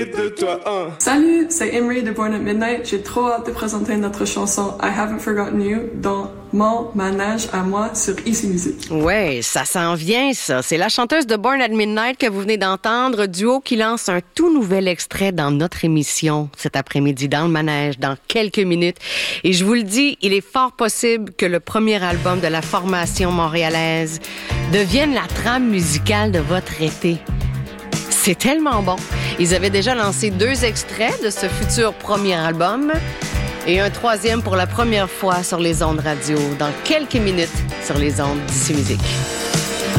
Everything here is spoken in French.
De toi, Salut, c'est Emery de Born at Midnight. J'ai trop hâte de présenter notre chanson I Haven't Forgotten You dans mon manège à moi sur Easy Music. Ouais, ça s'en vient, ça. C'est la chanteuse de Born at Midnight que vous venez d'entendre, duo qui lance un tout nouvel extrait dans notre émission cet après-midi dans le manège, dans quelques minutes. Et je vous le dis, il est fort possible que le premier album de la formation montréalaise devienne la trame musicale de votre été. C'est tellement bon. Ils avaient déjà lancé 2 extraits de ce futur premier album et un 3e pour la première fois sur les ondes radio dans quelques minutes sur les ondes d'Ici Musique.